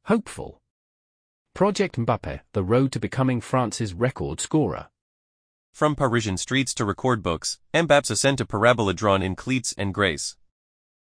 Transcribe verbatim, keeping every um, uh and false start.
Hopeful. Project Mbappé, the road to becoming France's record scorer. From Parisian streets to record books, Mbappé's ascent to parabola drawn in cleats and grace.